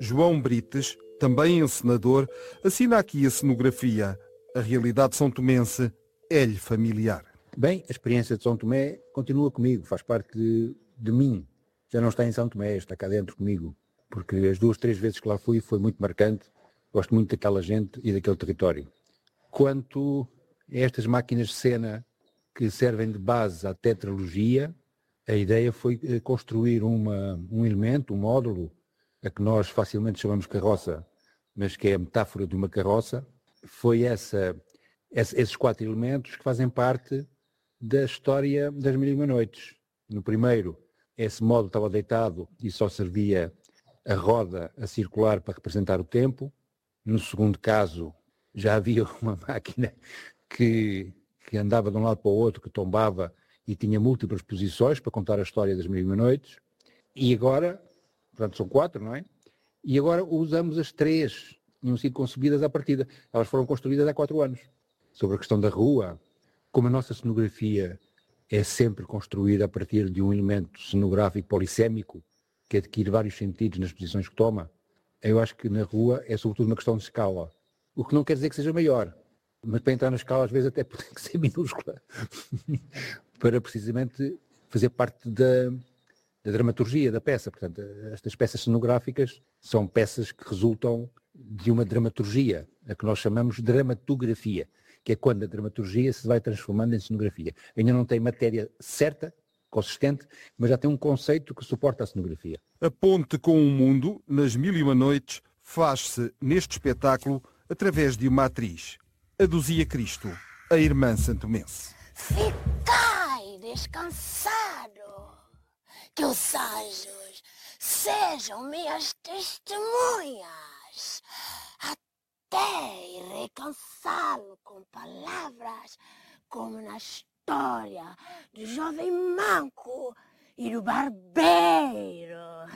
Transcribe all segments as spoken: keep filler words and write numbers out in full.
João Brites, também encenador, assina aqui a cenografia. A realidade são-tomense é-lhe familiar. Bem, a experiência de São Tomé continua comigo, faz parte de, de mim. Já não está em São Tomé, está cá dentro comigo, porque as duas, três vezes que lá fui foi muito marcante. Gosto muito daquela gente e daquele território. Quanto a estas máquinas de cena que servem de base à tetralogia, a ideia foi construir uma, um elemento, um módulo, a que nós facilmente chamamos carroça, mas que é a metáfora de uma carroça. Foi essa, esses quatro elementos que fazem parte da história das Mil e Uma Noites. No primeiro, esse módulo estava deitado e só servia a roda a circular para representar o tempo. No segundo caso, já havia uma máquina que, que andava de um lado para o outro, que tombava e tinha múltiplas posições para contar a história das Mil e Uma Noites. E agora, portanto são quatro, não é? E agora usamos as três, tinham sido concebidas à partida. Elas foram construídas há quatro anos. Sobre a questão da rua, como a nossa cenografia é sempre construída a partir de um elemento cenográfico polissémico, que adquire vários sentidos nas posições que toma, eu acho que na rua é sobretudo uma questão de escala. O que não quer dizer que seja maior, mas para entrar na escala às vezes até pode ser minúscula, para precisamente fazer parte da, da dramaturgia da peça. Portanto, estas peças cenográficas são peças que resultam de uma dramaturgia, a que nós chamamos de dramatografia, que é quando a dramaturgia se vai transformando em cenografia. Ainda não tem matéria certa, consistente, mas já tem um conceito que suporta a cenografia. A ponte com o mundo, nas Mil e Uma Noites, faz-se neste espetáculo através de uma atriz, a Duzia Cristo, a irmã santomense. Ficai descansado, que os anjos sejam minhas testemunhas, até recansá-lo com palavras como na história do jovem manco e do barbeiro.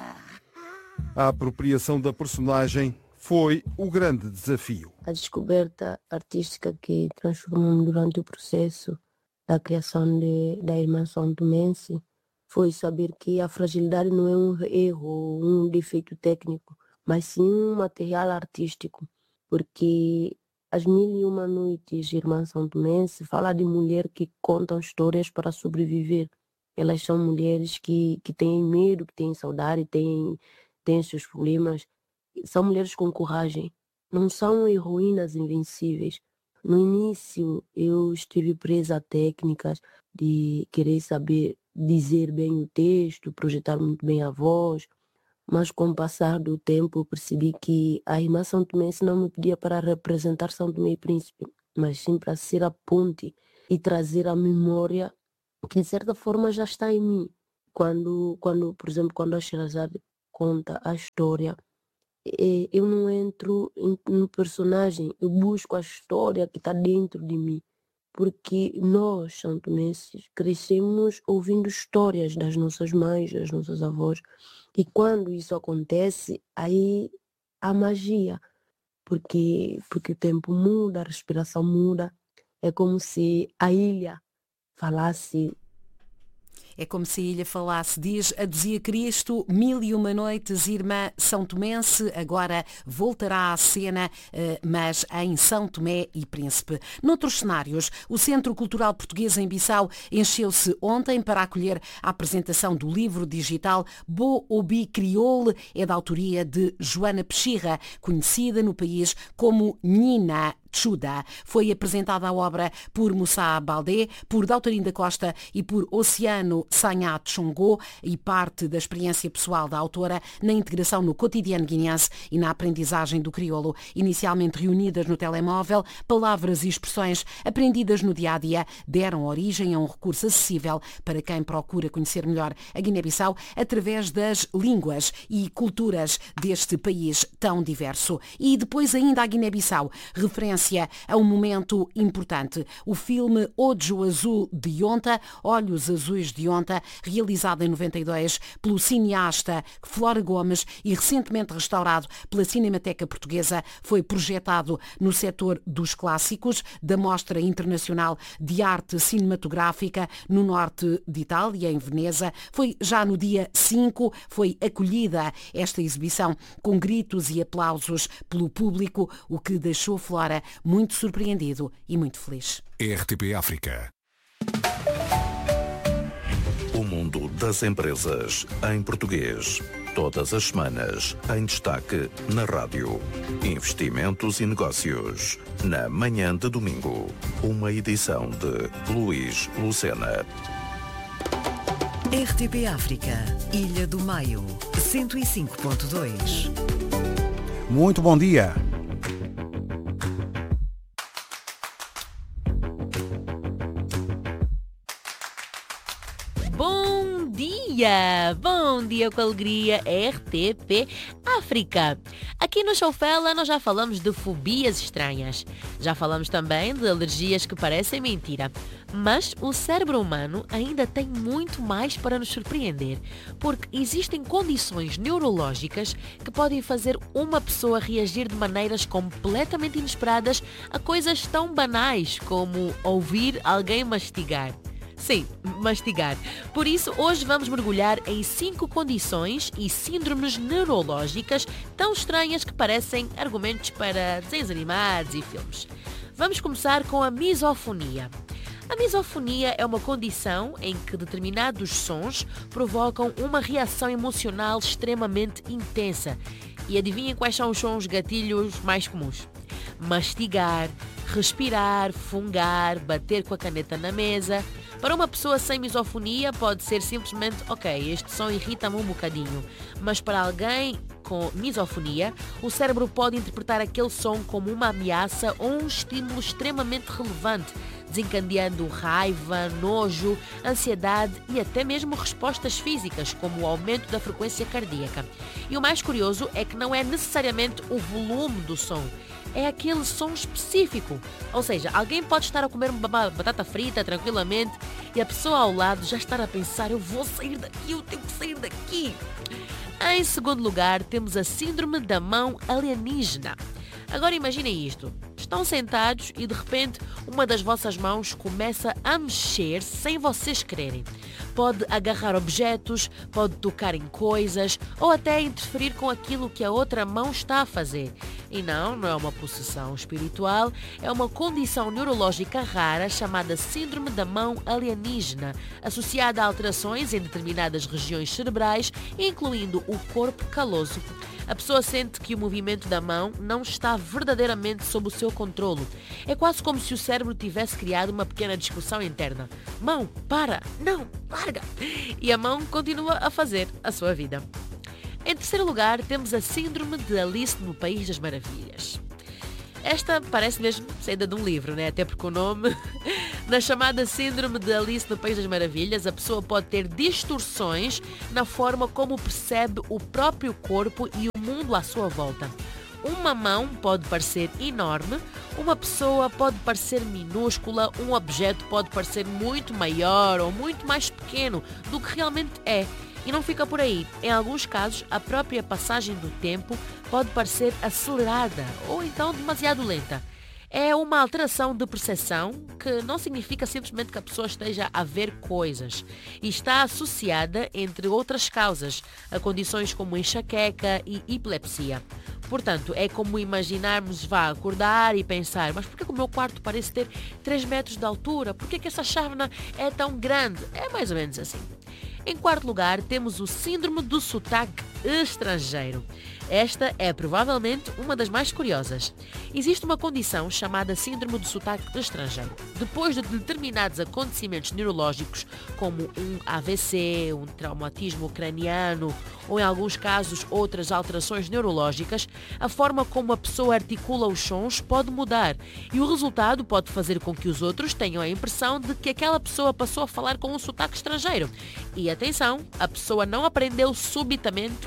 A apropriação da personagem foi o grande desafio. A descoberta artística que transformou durante o processo da criação de, da irmã santomense foi saber que a fragilidade não é um erro, um defeito técnico, mas sim um material artístico, porque As Mil e Uma Noites, Irmã Santomense, fala de mulheres que contam histórias para sobreviver. Elas são mulheres que, que têm medo, que têm saudade, têm, têm seus problemas. São mulheres com coragem. Não são heroínas invencíveis. No início, eu estive presa a técnicas de querer saber dizer bem o texto, projetar muito bem a voz. Mas com o passar do tempo eu percebi que a irmã santomense não me pedia para representar São Tomé e Príncipe, mas sim para ser a ponte e trazer a memória que de certa forma já está em mim. Quando, quando por exemplo, quando a Sherazade conta a história, eu não entro no personagem, eu busco a história que está dentro de mim. Porque nós, santomenses, crescemos ouvindo histórias das nossas mães, das nossas avós. E quando isso acontece, aí há magia. Porque, porque o tempo muda, a respiração muda. É como se a ilha falasse. É como se a ilha falasse, diz a Duzia Cristo, Mil e Uma Noites, Irmã São Tomense, agora voltará à cena, mas em São Tomé e Príncipe. Noutros cenários, o Centro Cultural Português em Bissau encheu-se ontem para acolher a apresentação do livro digital Bo Obi Crioulo, é da autoria de Joana Pechirra, conhecida no país como Nina Chuda. Foi apresentada a obra por Moussa Baldé, por Dautarinda Costa e por Oceano Sanha Chongô, e parte da experiência pessoal da autora na integração no cotidiano guineense e na aprendizagem do crioulo. Inicialmente reunidas no telemóvel, palavras e expressões aprendidas no dia-a-dia deram origem a um recurso acessível para quem procura conhecer melhor a Guiné-Bissau através das línguas e culturas deste país tão diverso. E depois ainda a Guiné-Bissau, referência referência a um momento importante. O filme Ojo Azul de Onta, Olhos Azuis de Onta, realizado em noventa e dois pelo cineasta Flora Gomes e recentemente restaurado pela Cinemateca Portuguesa, foi projetado no setor dos clássicos da Mostra Internacional de Arte Cinematográfica no norte de Itália, em Veneza. Foi já no dia cinco, foi acolhida esta exibição com gritos e aplausos pelo público, o que deixou Flora muito surpreendido e muito feliz. R T P África. O mundo das empresas em português. Todas as semanas, em destaque na rádio. Investimentos e negócios. Na manhã de domingo. Uma edição de Luís Lucena. R T P África, Ilha do Maio, cento e cinco ponto dois. Muito bom dia. Bom dia! Bom dia com alegria, R T P África. Aqui no Showfella nós já falamos de fobias estranhas. Já falamos também de alergias que parecem mentira. Mas o cérebro humano ainda tem muito mais para nos surpreender, porque existem condições neurológicas que podem fazer uma pessoa reagir de maneiras completamente inesperadas a coisas tão banais como ouvir alguém mastigar. Sim, mastigar. Por isso, hoje vamos mergulhar em cinco condições e síndromes neurológicas tão estranhas que parecem argumentos para desenhos animados e filmes. Vamos começar com a misofonia. A misofonia é uma condição em que determinados sons provocam uma reação emocional extremamente intensa. E adivinhem quais são os sons gatilhos mais comuns? Mastigar, respirar, fungar, bater com a caneta na mesa. Para uma pessoa sem misofonia pode ser simplesmente, ok, este som irrita-me um bocadinho. Mas para alguém com misofonia, o cérebro pode interpretar aquele som como uma ameaça ou um estímulo extremamente relevante, desencadeando raiva, nojo, ansiedade e até mesmo respostas físicas, como o aumento da frequência cardíaca. E o mais curioso é que não é necessariamente o volume do som, é aquele som específico. Ou seja, alguém pode estar a comer uma batata frita tranquilamente e a pessoa ao lado já estar a pensar, eu vou sair daqui, eu tenho que sair daqui. Em segundo lugar, temos a síndrome da mão alienígena. Agora imaginem isto. Estão sentados e de repente uma das vossas mãos começa a mexer sem vocês quererem. Pode agarrar objetos, pode tocar em coisas ou até interferir com aquilo que a outra mão está a fazer. E não, não é uma possessão espiritual, é uma condição neurológica rara chamada síndrome da mão alienígena, associada a alterações em determinadas regiões cerebrais, incluindo o corpo caloso. A pessoa sente que o movimento da mão não está verdadeiramente sob o seu controlo. É quase como se o cérebro tivesse criado uma pequena discussão interna. Mão, para! Não, larga! E a mão continua a fazer a sua vida. Em terceiro lugar, temos a síndrome de Alice no País das Maravilhas. Esta parece mesmo saída de um livro, né? Até porque o nome... Na chamada síndrome de Alice no País das Maravilhas, a pessoa pode ter distorções na forma como percebe o próprio corpo e o mundo à sua volta. Uma mão pode parecer enorme, uma pessoa pode parecer minúscula, um objeto pode parecer muito maior ou muito mais pequeno do que realmente é. E não fica por aí. Em alguns casos, a própria passagem do tempo pode parecer acelerada ou então demasiado lenta. É uma alteração de percepção que não significa simplesmente que a pessoa esteja a ver coisas e está associada, entre outras causas, a condições como enxaqueca e epilepsia. Portanto, é como imaginarmos, vá acordar e pensar, mas por que o meu quarto parece ter três metros de altura? Por que essa chávena é tão grande? É mais ou menos assim. Em quarto lugar, temos o síndrome do sotaque estrangeiro. Esta é provavelmente uma das mais curiosas. Existe uma condição chamada síndrome do sotaque estrangeiro. Depois de determinados acontecimentos neurológicos, como um A V C, um traumatismo craniano ou, em alguns casos, outras alterações neurológicas, a forma como a pessoa articula os sons pode mudar e o resultado pode fazer com que os outros tenham a impressão de que aquela pessoa passou a falar com um sotaque estrangeiro. E atenção, a pessoa não aprendeu subitamente uma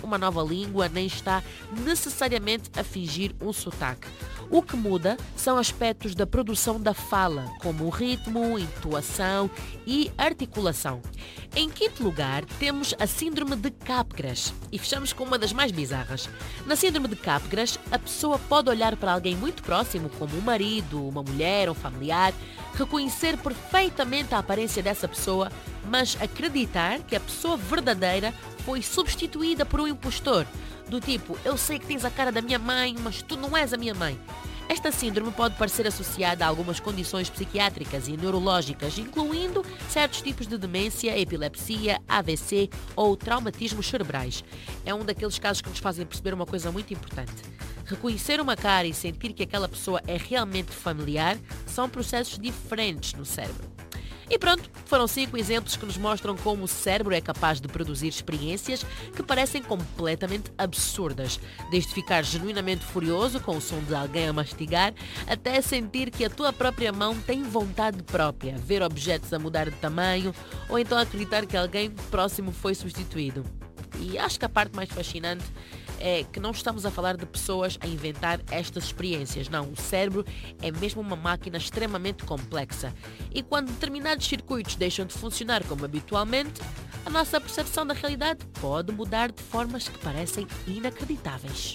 uma nova língua nem está necessariamente a fingir um sotaque. O que muda são aspectos da produção da fala, como o ritmo, entoação e articulação. Em quinto lugar, temos a síndrome de Capgras e fechamos com uma das mais bizarras. Na síndrome de Capgras, a pessoa pode olhar para alguém muito próximo, como um marido, uma mulher, um familiar, reconhecer perfeitamente a aparência dessa pessoa, mas acreditar que a pessoa verdadeira foi substituída por um impostor. Do tipo, eu sei que tens a cara da minha mãe, mas tu não és a minha mãe. Esta síndrome pode parecer associada a algumas condições psiquiátricas e neurológicas, incluindo certos tipos de demência, epilepsia, A V C ou traumatismos cerebrais. É um daqueles casos que nos fazem perceber uma coisa muito importante. Reconhecer uma cara e sentir que aquela pessoa é realmente familiar são processos diferentes no cérebro. E pronto, foram cinco exemplos que nos mostram como o cérebro é capaz de produzir experiências que parecem completamente absurdas. Desde ficar genuinamente furioso com o som de alguém a mastigar, até sentir que a tua própria mão tem vontade própria, ver objetos a mudar de tamanho, ou então acreditar que alguém próximo foi substituído. E acho que a parte mais fascinante é que não estamos a falar de pessoas a inventar estas experiências. Não, o cérebro é mesmo uma máquina extremamente complexa. E quando determinados circuitos deixam de funcionar como habitualmente, a nossa percepção da realidade pode mudar de formas que parecem inacreditáveis.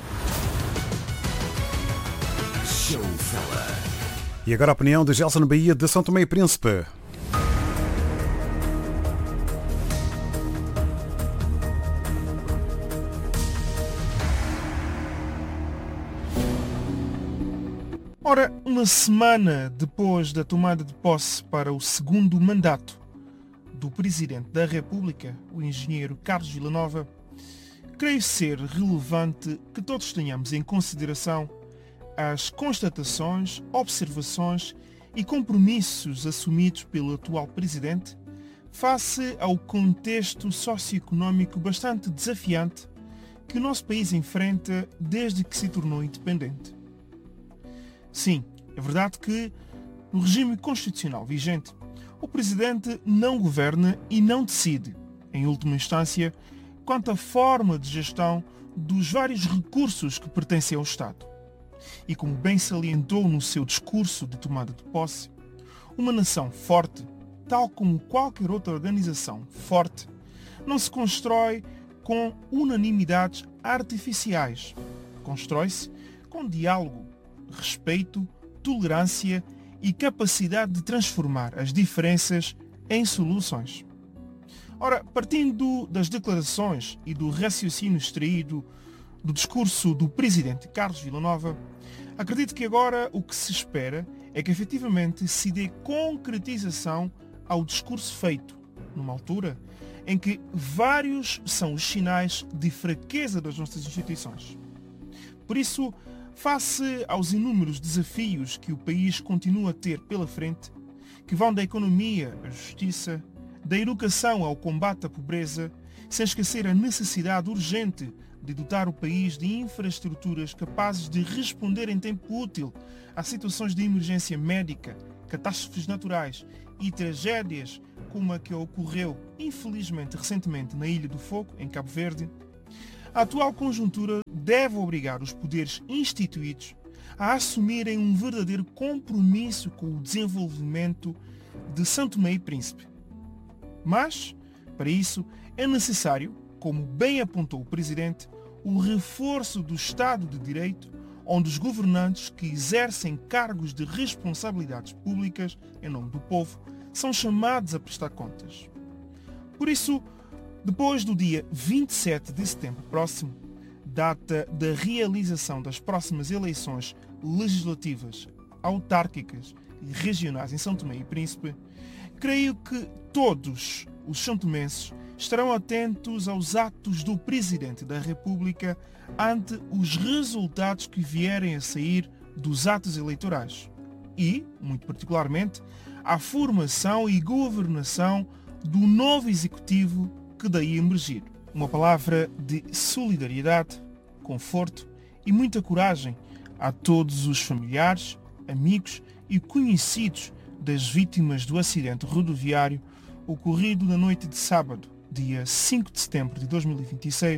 E agora a opinião de Gelson Bahia de São Tomé e Príncipe. Ora, uma semana depois da tomada de posse para o segundo mandato do Presidente da República, o engenheiro Carlos Villanova, creio ser relevante que todos tenhamos em consideração as constatações, observações e compromissos assumidos pelo atual Presidente face ao contexto socioeconómico bastante desafiante que o nosso país enfrenta desde que se tornou independente. Sim, é verdade que, no regime constitucional vigente, o Presidente não governa e não decide, em última instância, quanto à forma de gestão dos vários recursos que pertencem ao Estado. E como bem salientou no seu discurso de tomada de posse, uma nação forte, tal como qualquer outra organização forte, não se constrói com unanimidades artificiais. Constrói-se com diálogo, respeito, tolerância e capacidade de transformar as diferenças em soluções. Ora, partindo das declarações e do raciocínio extraído do discurso do Presidente Carlos Villanova, acredito que agora o que se espera é que efetivamente se dê concretização ao discurso feito, numa altura em que vários são os sinais de fraqueza das nossas instituições. Por isso, face aos inúmeros desafios que o país continua a ter pela frente, que vão da economia à justiça, da educação ao combate à pobreza, sem esquecer a necessidade urgente de dotar o país de infraestruturas capazes de responder em tempo útil a situações de emergência médica, catástrofes naturais e tragédias como a que ocorreu, infelizmente, recentemente na Ilha do Fogo, em Cabo Verde, a atual conjuntura deve obrigar os poderes instituídos a assumirem um verdadeiro compromisso com o desenvolvimento de São Tomé e Príncipe. Mas, para isso, é necessário, como bem apontou o Presidente, o reforço do Estado de Direito, onde os governantes que exercem cargos de responsabilidades públicas em nome do povo são chamados a prestar contas. Por isso, depois do dia vinte e sete de setembro próximo, data da realização das próximas eleições legislativas, autárquicas e regionais em São Tomé e Príncipe, creio que todos os santomenses estarão atentos aos atos do Presidente da República ante os resultados que vierem a sair dos atos eleitorais e, muito particularmente, à formação e governação do novo Executivo que daí emergir. Uma palavra de solidariedade, conforto e muita coragem a todos os familiares, amigos e conhecidos das vítimas do acidente rodoviário ocorrido na noite de sábado, dia cinco de setembro de dois mil e vinte e seis,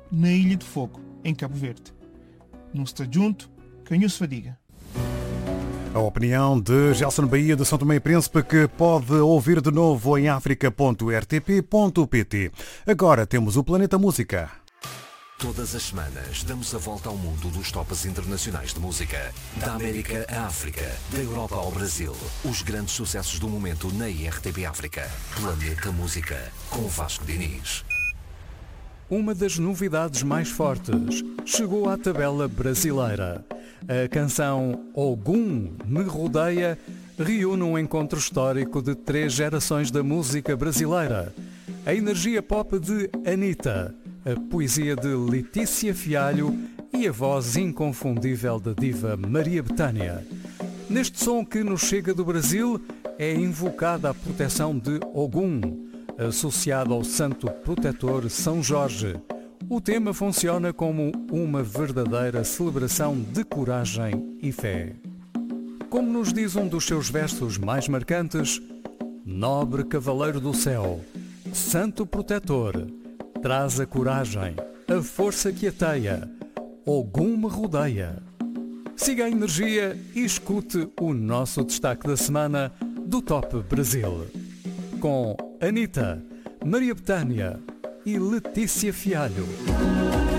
na Ilha de Fogo, em Cabo Verde. Não se está junto, quem não se fadiga. A opinião de Gelson Bahia de São Tomé e Príncipe, que pode ouvir de novo em africa ponto r t p ponto p t. Agora temos o Planeta Música. Todas as semanas damos a volta ao mundo dos tops internacionais de música. Da América à África, da Europa ao Brasil. Os grandes sucessos do momento na R T P África. Planeta Música, com Vasco Diniz. Uma das novidades mais fortes chegou à tabela brasileira. A canção Ogum Me Rodeia reúne um encontro histórico de três gerações da música brasileira. A energia pop de Anitta, a poesia de Letícia Fialho e a voz inconfundível da diva Maria Bethânia. Neste som que nos chega do Brasil é invocada a proteção de Ogum, associado ao santo protetor São Jorge. O tema funciona como uma verdadeira celebração de coragem e fé. Como nos diz um dos seus versos mais marcantes, nobre cavaleiro do céu, santo protetor, traz a coragem, a força que ateia, Ogum me rodeia. Siga a energia e escute o nosso destaque da semana do Top Brasil. Com Anitta, Maria Bethânia e Letícia Fialho.